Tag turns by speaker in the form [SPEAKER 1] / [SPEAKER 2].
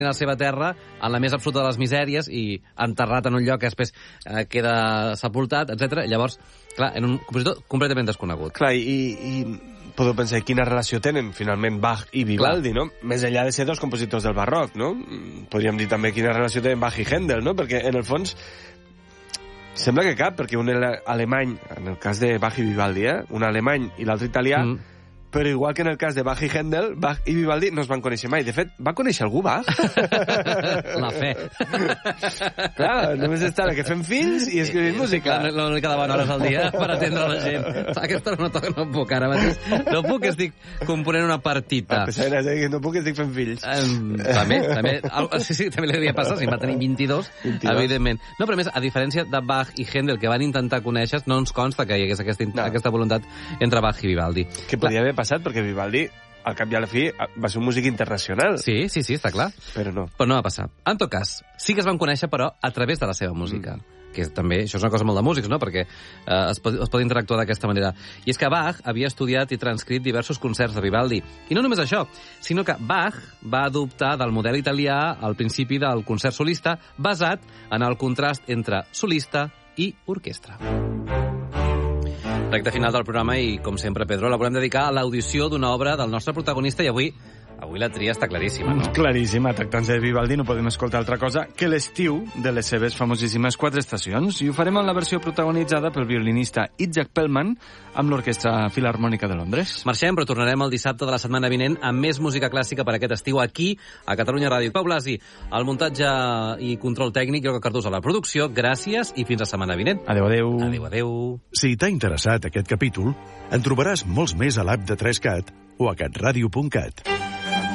[SPEAKER 1] a la seva terra en la més absoluta de les misèries i enterrat en un lloc que després queda sepultat, etc. Llavors, clar, en un compositor completament desconegut.
[SPEAKER 2] Clar, i podeu pensar quina relació tenen, finalment, Bach i Vivaldi, no? Més enllà de ser dos compositors del barroc, no? Podríem dir també quina relació tenen Bach i Händel, no? Perquè, en el fons, sembla que cap, perquè un alemany, en el cas de Bach i Vivaldi, un alemany i l'altre italià, però igual que en el cas de Bach i Händel, Bach i Vivaldi no es van conèixer mai. De fet, va conèixer algú, Bach?
[SPEAKER 1] La fe.
[SPEAKER 2] Clar, només està que fem fills i escrivim música.
[SPEAKER 1] L'única de bona hores al dia per atendre la gent. Aquesta no puc ara mateix. No puc, estic component una partita.
[SPEAKER 2] No puc, estic fent fills.
[SPEAKER 1] També. Sí, també li devia passar, si va tenir 22, evidentment. No, però més, a diferència de Bach i Händel, que van intentar conèixer, no ens consta que hi hagués aquesta voluntat entre Bach i Vivaldi.
[SPEAKER 2] Que podia haver passat, perquè Vivaldi, al cap i a la fi, va ser un músic internacional.
[SPEAKER 1] Sí, està clar.
[SPEAKER 2] Però no
[SPEAKER 1] va passar. En tot cas, sí que es van conèixer, però a través de la seva música. Que també, això és una cosa molt de músics, no?, perquè es pot interactuar d'aquesta manera. I és que Bach havia estudiat i transcrit diversos concerts de Vivaldi. I no només això, sinó que Bach va adoptar del model italià al principi del concert solista, basat en el contrast entre solista i orquestra. Recte final del programa i, com sempre, Pedro, la volem dedicar a l'audició d'una obra del nostre protagonista i avui la tria està claríssima, no?
[SPEAKER 3] Claríssima. Tractant-se de Vivaldi no podem escoltar altra cosa que l'estiu de les seves famosíssimes 4 estacions i ho farem en la versió protagonitzada pel violinista Itzhak Perlman amb l'Orquestra Filharmònica de Londres.
[SPEAKER 1] Marxem, però tornarem el dissabte de la setmana vinent amb més música clàssica per aquest estiu aquí, a Catalunya Ràdio. Pau Blasi, el muntatge i control tècnic, Jorge Cardús a la producció. Gràcies i fins la setmana vinent.
[SPEAKER 3] Adéu, adéu.
[SPEAKER 1] Adéu, adéu.
[SPEAKER 4] Si t'ha interessat aquest capítol, en trobaràs molts més a l'app de 3CAT o a catradio.cat.